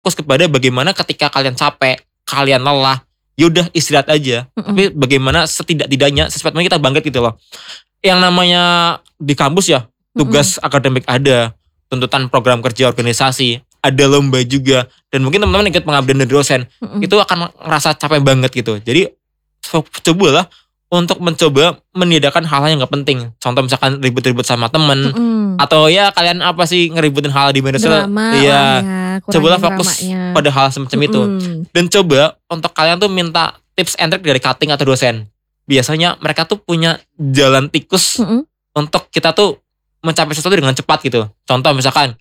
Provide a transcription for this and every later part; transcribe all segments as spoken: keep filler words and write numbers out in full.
fokus kepada bagaimana ketika kalian capek, kalian lelah, yaudah istirahat aja. Mm-mm. Tapi bagaimana setidak-tidaknya sesuatu kita bangkit gitu loh. Yang namanya di kampus ya, tugas Mm-mm. akademik ada, tuntutan program kerja organisasi, ada lomba juga, dan mungkin teman-teman ikut pengabdian dari dosen, Mm-mm. itu akan ngerasa capek banget gitu. Jadi cobalah untuk mencoba meniadakan hal-hal yang gak penting. Contoh misalkan ribut-ribut sama temen, Mm-mm. atau ya kalian apa sih ngeributin hal di media sosial. Iya, ya, cobalah fokus dramanya. Pada hal semacam Mm-mm. itu. Dan coba untuk kalian tuh minta tips and trick dari cutting atau dosen. Biasanya mereka tuh punya jalan tikus Mm-mm. untuk kita tuh mencapai sesuatu dengan cepat gitu. Contoh misalkan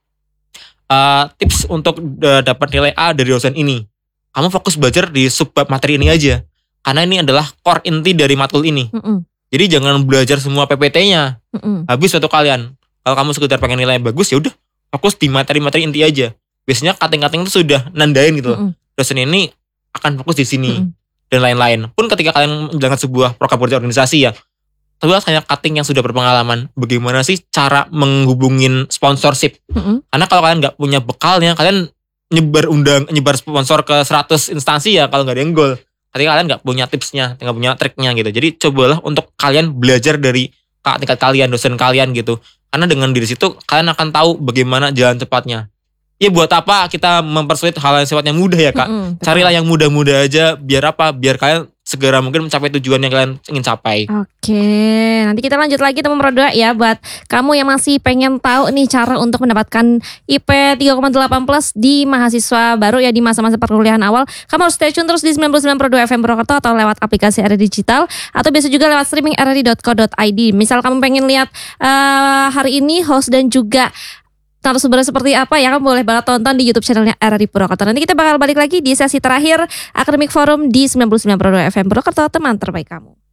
uh, tips untuk uh, dapat nilai A dari dosen ini. Kamu fokus belajar di subbab materi ini aja. Karena ini adalah core inti dari matkul ini. Mm-mm. Jadi jangan belajar semua P P T-nya. Mm-mm. Habis waktu kalian. Kalau kamu sekedar pengen nilai yang bagus, ya udah fokus di materi-materi inti aja. Biasanya cutting-cutting itu sudah nandain gitu. Mm-mm. Dosen ini akan fokus di sini Mm-mm. dan lain-lain. Pun ketika kalian menjalankan sebuah program kerja organisasi ya, coba tanya cutting yang sudah berpengalaman. Bagaimana sih cara menghubungin sponsorship? Mm-mm. Karena kalau kalian nggak punya bekalnya, kalian nyebar undang, nyebar sponsor ke seratus instansi ya kalau nggak ada yang goal. Ketika kalian gak punya tipsnya, gak punya triknya gitu. Jadi cobalah untuk kalian belajar dari kakak tingkat kalian, dosen kalian gitu. Karena dengan diri situ kalian akan tahu bagaimana jalan cepatnya. Ya buat apa kita mempersulit hal yang sifatnya mudah ya kak. Mm-hmm, carilah yang mudah-mudah aja. Biar apa? Biar kalian segera mungkin mencapai tujuan yang kalian ingin capai. Oke, nanti kita lanjut lagi teman Pro dua ya. Buat kamu yang masih pengen tahu nih cara untuk mendapatkan I P tiga koma delapan plus di mahasiswa baru ya di masa-masa perkuliahan awal, kamu harus stay tune terus di sembilan puluh sembilan Pro dua F M Purwokerto atau lewat aplikasi R R I Digital atau bisa juga lewat streaming r r i dot co dot i d. Misal kamu pengen lihat uh, hari ini host dan juga narasumber seperti apa ya, kamu boleh banget tonton di YouTube channelnya R R I Purwokerto. Nanti kita bakal balik lagi di sesi terakhir Academic Forum di sembilan puluh sembilan Pro dua F M Purwokerto, teman terbaik kamu.